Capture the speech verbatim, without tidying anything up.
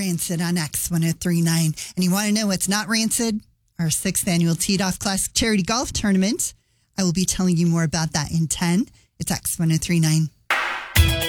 Rancid on X one oh three point nine. And you want to know what's not rancid? Our sixth annual Teed Off Classic Charity Golf Tournament. I will be telling you more about that in ten. It's X one oh three point nine.